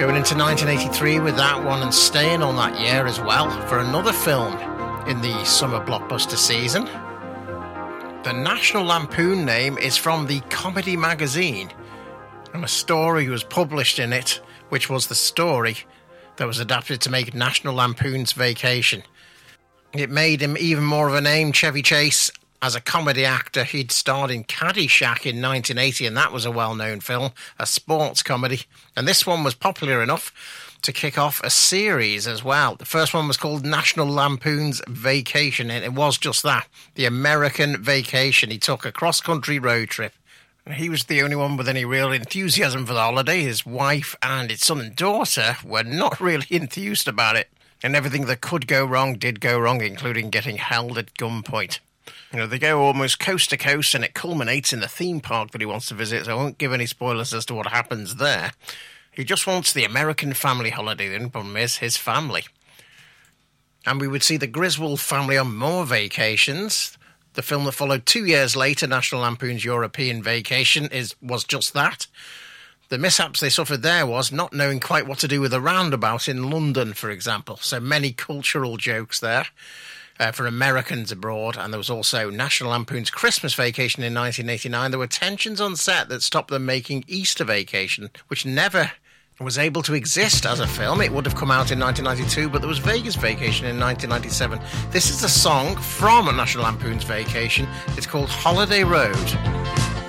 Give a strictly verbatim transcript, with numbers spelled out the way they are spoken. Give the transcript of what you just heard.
Going into nineteen eighty-three with that one and staying on that year as well for another film in the summer blockbuster season. The National Lampoon name is from the Comedy Magazine, and a story was published in it, which was the story that was adapted to make National Lampoon's Vacation. It made him even more of a name, Chevy Chase. As a comedy actor, he'd starred in Caddyshack in nineteen eighty, and that was a well-known film, a sports comedy. And this one was popular enough to kick off a series as well. The first one was called National Lampoon's Vacation, and it was just that, the American vacation. He took a cross-country road trip. He was the only one with any real enthusiasm for the holiday. His wife and his son and daughter were not really enthused about it. And everything that could go wrong did go wrong, including getting held at gunpoint. You know, they go almost coast to coast, and it culminates in the theme park that he wants to visit, so I won't give any spoilers as to what happens there. He just wants the American family holiday. The only problem is his family. And we would see the Griswold family on more vacations. The film that followed two years later, National Lampoon's European Vacation, is was just that. The mishaps they suffered there was not knowing quite what to do with a roundabout in London, for example. So many cultural jokes there. Uh, for Americans abroad, and there was also National Lampoon's Christmas Vacation in nineteen eighty-nine. There were tensions on set that stopped them making Easter Vacation, which never was able to exist as a film. It would have come out in nineteen ninety-two, but there was Vegas Vacation in nineteen ninety-seven. This is a song from National Lampoon's Vacation. It's called Holiday Road.